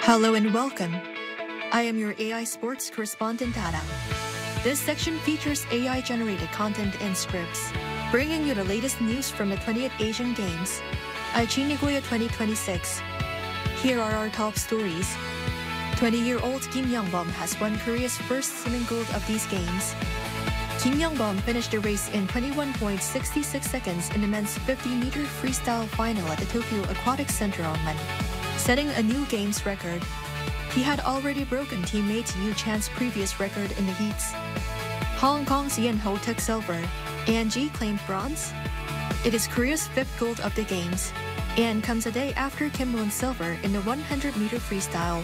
Hello and welcome. I am your AI sports correspondent, Adam. This section features AI-generated content and scripts, bringing you the latest news from the 20th Asian Games, Aichi Nagoya 2026. Here are our top stories. 20-year-old Kim Young-bum has won Korea's first swimming gold of these games. Kim Young-bum finished the race in 21.66 seconds in the men's 50-meter freestyle final at the Tokyo Aquatic Center on Monday, setting a new games record. He had already broken teammate Yu Chan's previous record in the heats. Hong Kong's Yen Ho took silver, and Ji claimed bronze. It is Korea's fifth gold of the games, and comes a day after Kim won silver in the 100-meter freestyle.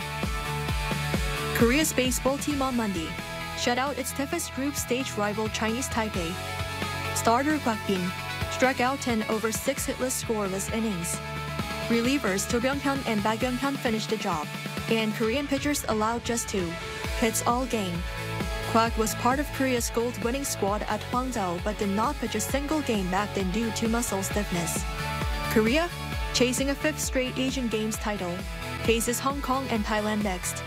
Korea's baseball team on Monday shut out its toughest group stage rival Chinese Taipei. Starter Kwak Bin struck out 10 over 6 hitless scoreless innings. Relievers To Byung-hyun and Baek Young-hyun finished the job, and Korean pitchers allowed just 2 hits all game. Kwak was part of Korea's gold-winning squad at Hwangju but did not pitch a single game back then due to muscle stiffness. Korea, chasing a 5th straight Asian Games title, faces Hong Kong and Thailand next.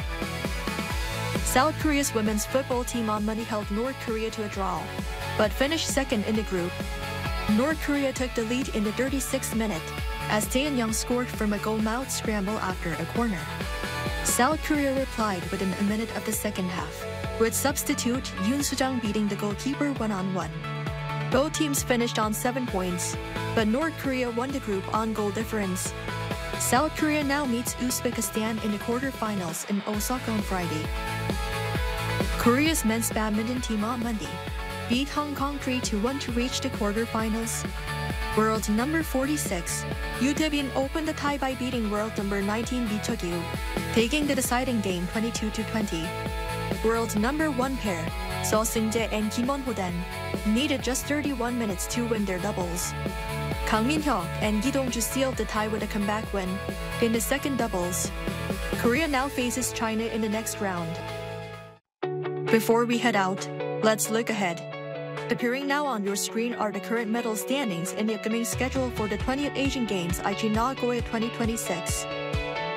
South Korea's women's football team on Monday held North Korea to a draw, but finished second in the group. North Korea took the lead in the 36th minute, as Tae-in-young scored from a goal-mouth scramble after a corner. South Korea replied within a minute of the second half, with substitute Yoon Soo-jung beating the goalkeeper one-on-one. Both teams finished on 7 points, but North Korea won the group on goal difference. South Korea now meets Uzbekistan in the quarterfinals in Osaka on Friday. Korea's men's badminton team on Monday beat Hong Kong 3-1 to reach the quarterfinals. World number 46, Yoo Tae-bin opened the tie by beating world number 19 Lee Cheok-yu, taking the deciding game 22-20. World number 1 pair, Seo Seung-jae and Kim Won-ho needed just 31 minutes to win their doubles. Kang Min-hyuk and Gi Dong-ju sealed the tie with a comeback win in the second doubles. Korea now faces China in the next round. Before we head out, let's look ahead. Appearing now on your screen are the current medal standings and the upcoming schedule for the 20th Asian Games Aichi Nagoya 2026.